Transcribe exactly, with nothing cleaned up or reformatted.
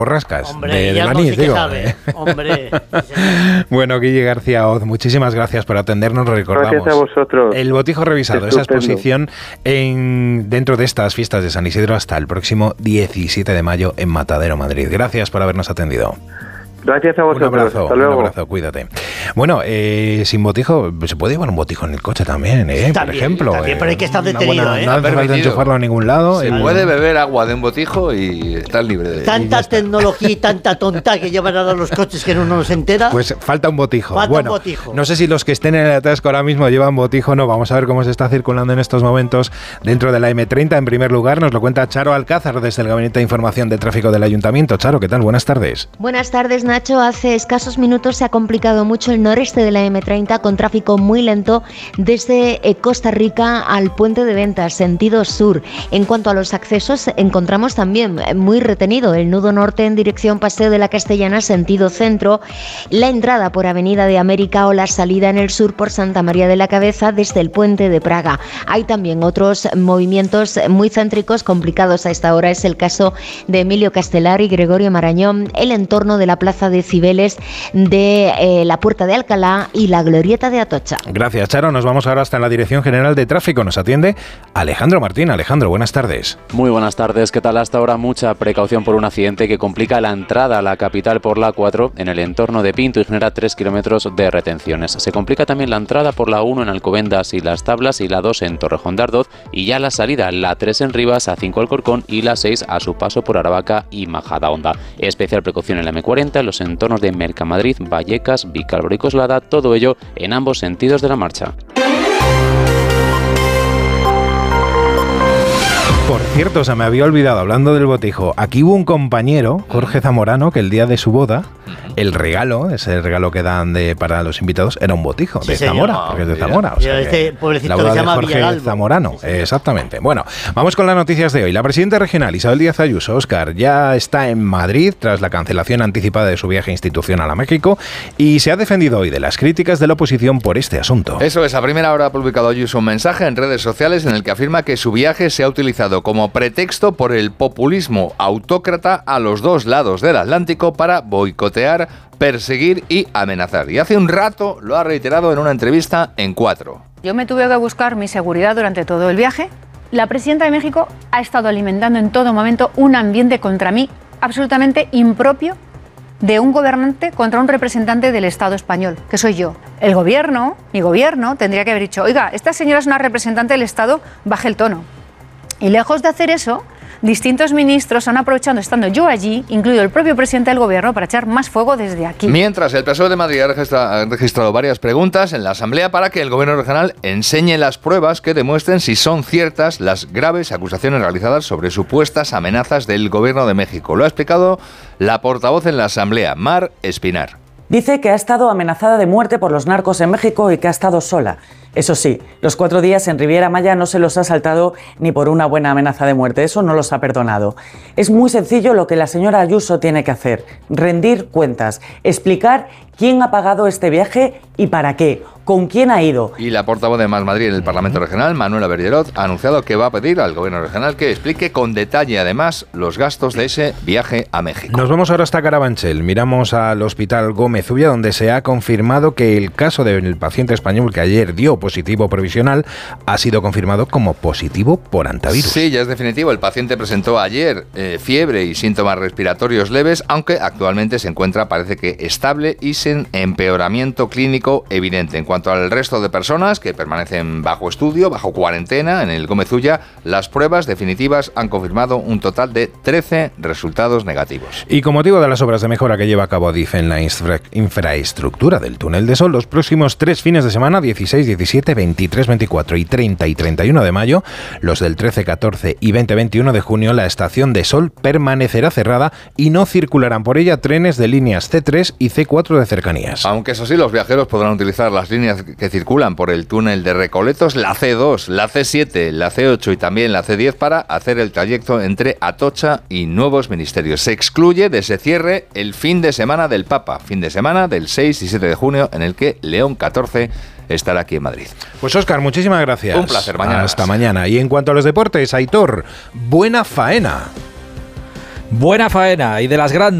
borrascas Hombre, de, de Guillermo Lanís, sí que digo. sabe. Hombre. Bueno, Guille García Oz, muchísimas gracias por atendernos. Recordamos Gracias a vosotros. El Botijo Revisado, Estupendo. esa exposición en, dentro de estas fiestas de San Isidro hasta el próximo diecisiete de mayo en Matadero, Madrid. Gracias por habernos atendido. Gracias a vosotros. Un abrazo, Hasta luego. un abrazo, cuídate. Bueno, eh, sin botijo, se puede llevar un botijo en el coche también, ¿eh? También, por ejemplo. también, eh, pero hay que estar una detenido, buena- ¿eh? No hace falta Permitido. enchufarlo a ningún lado. Se el- puede beber agua de un botijo y estar libre de... Tanta tecnología y tanta tonta que llevan ahora los coches que uno no se entera. Pues falta un botijo. Falta un bueno, botijo. no sé si los que estén en el atasco ahora mismo llevan botijo o no. Vamos a ver cómo se está circulando en estos momentos dentro de la eme treinta. En primer lugar, nos lo cuenta Charo Alcázar desde el Gabinete de Información de Tráfico del Ayuntamiento. Charo, ¿qué tal? Buenas tardes. Buenas tardes, Nacho. Hace escasos minutos se ha complicado mucho el noreste de la eme treinta con tráfico muy lento desde eh, Costa Rica al Puente de Ventas, sentido sur. En cuanto a los accesos, encontramos también eh, muy retenido el nudo norte en dirección Paseo de la Castellana, sentido centro, la entrada por Avenida de América o la salida en el sur por Santa María de la Cabeza desde el Puente de Praga. Hay también otros movimientos muy céntricos complicados a esta hora. Es el caso de Emilio Castelar y Gregorio Marañón, el entorno de la Plaza de Cibeles, de eh, la Puerta de Alcalá y la Glorieta de Atocha. Gracias, Charo. Nos vamos ahora hasta la Dirección General de Tráfico. Nos atiende Alejandro Martín. Alejandro, buenas tardes. Muy buenas tardes. ¿Qué tal? Hasta ahora mucha precaución por un accidente que complica la entrada a la capital por la A cuatro en el entorno de Pinto y genera tres kilómetros de retenciones. Se complica también la entrada por la uno en Alcobendas y Las Tablas y la dos en Torrejón de Ardoz y ya la salida, la tres en Rivas, A cinco Alcorcón y la seis a su paso por Aravaca y Majadahonda. Especial precaución en la eme cuarenta, en los entornos de Mercamadrid, Vallecas, Vicálvaro y Coslada, todo ello en ambos sentidos de la marcha. Por cierto, se me había olvidado, hablando del botijo, aquí hubo un compañero, Jorge Zamorano, que el día de su boda, el regalo, ese regalo que dan de, para los invitados, era un botijo Sí, de señor. Zamora, porque es de Zamora. O sea Este que pobrecito la que boda se de llama Jorge Villalba. Zamorano, Sí, señor. exactamente. Bueno, vamos con las noticias de hoy. La presidenta regional, Isabel Díaz Ayuso, Óscar, ya está en Madrid tras la cancelación anticipada de su viaje institucional a México y se ha defendido hoy de las críticas de la oposición por este asunto. Eso es, a primera hora ha publicado Ayuso un mensaje en redes sociales en el que afirma que su viaje se ha utilizado como pretexto por el populismo autócrata a los dos lados del Atlántico para boicotear, perseguir y amenazar. Y hace un rato lo ha reiterado en una entrevista en Cuatro. Yo me tuve que buscar mi seguridad durante todo el viaje. La presidenta de México ha estado alimentando en todo momento un ambiente contra mí absolutamente impropio de un gobernante contra un representante del Estado español, que soy yo. El gobierno, mi gobierno, tendría que haber dicho, oiga, esta señora es una representante del Estado, baje el tono. Y lejos de hacer eso, distintos ministros han aprovechado, estando yo allí, incluido el propio presidente del gobierno, para echar más fuego desde aquí. Mientras, el P S O E de Madrid ha registra- ha registrado varias preguntas en la Asamblea para que el Gobierno regional enseñe las pruebas que demuestren si son ciertas las graves acusaciones realizadas sobre supuestas amenazas del Gobierno de México. Lo ha explicado la portavoz en la Asamblea, Mar Espinar. Dice que ha estado amenazada de muerte por los narcos en México y que ha estado sola. Eso sí, los cuatro días en Riviera Maya no se los ha saltado ni por una buena amenaza de muerte, eso no los ha perdonado. Es muy sencillo lo que la señora Ayuso tiene que hacer, rendir cuentas, explicar quién ha pagado este viaje y para qué, con quién ha ido. Y la portavoz de Más Madrid en el Parlamento Regional, Manuela Bergerot, ha anunciado que va a pedir al Gobierno regional que explique con detalle además los gastos de ese viaje a México. Nos vamos ahora hasta Carabanchel. Miramos al Hospital Gómez Ulla, donde se ha confirmado que el caso del paciente español que ayer dio positivo provisional ha sido confirmado como positivo por antivirus. Sí, ya es definitivo. El paciente presentó ayer eh, fiebre y síntomas respiratorios leves, aunque actualmente se encuentra, parece que estable y sin empeoramiento clínico evidente. En cuanto al resto de personas que permanecen bajo estudio, bajo cuarentena en el Gómez Ulla, las pruebas definitivas han confirmado un total de trece resultados negativos. Y con motivo de las obras de mejora que lleva a cabo Adif en la infra- infraestructura del Túnel de Sol, los próximos tres fines de semana, dieciséis, diecisiete, veintitrés, veinticuatro y treinta y treinta y uno de mayo, los del trece, catorce y veinte, veintiuno de junio, la estación de Sol permanecerá cerrada y no circularán por ella trenes de líneas ce tres y ce cuatro de cercanías. Aunque eso sí, los viajeros podrán utilizar las líneas que circulan por el túnel de Recoletos, la ce dos, la ce siete, la ce ocho y también la ce diez para hacer el trayecto entre Atocha y Nuevos Ministerios. Se excluye de ese cierre el fin de semana del Papa, fin de semana del seis y siete de junio, en el que León catorce estará aquí en Madrid. Pues Óscar, muchísimas gracias. Un placer, mañana. Hasta mañana. Y en cuanto a los deportes, Aitor, buena faena. Buena faena y de las grandes.